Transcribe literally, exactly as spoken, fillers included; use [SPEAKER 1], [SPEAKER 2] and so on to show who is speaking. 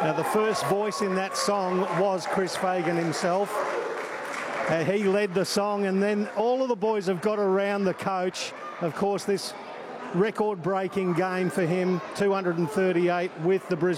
[SPEAKER 1] Now, the first voice in that song was Chris Fagan himself. Uh, he led the song, and then all of the boys have got around the coach. Of course, this record-breaking game for him, two hundred thirty-eight with the Brisbane